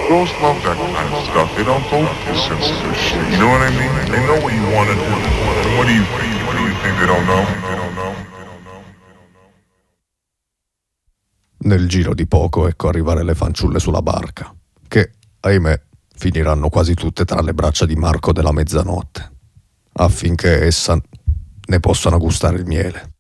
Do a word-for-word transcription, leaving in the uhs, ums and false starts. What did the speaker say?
Girls love that kind of stuff. They don't go for sensitive shit. You know what I mean? They know what you want to do. And what do you think? What do you think they don't know? They don't know. Nel giro di poco ecco arrivare le fanciulle sulla barca, che, ahimè, finiranno quasi tutte tra le braccia di Marco della Mezzanotte, affinché essa ne possano gustare il miele.